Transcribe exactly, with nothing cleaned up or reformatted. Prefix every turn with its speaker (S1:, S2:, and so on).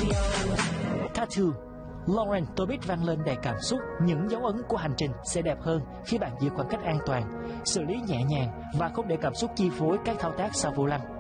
S1: Tattoo. Lauren Tobit vang lên đầy cảm xúc, những dấu ấn của hành trình sẽ đẹp hơn khi bạn giữ khoảng cách an toàn, xử lý nhẹ nhàng và không để cảm xúc chi phối các thao tác sau vô lăng.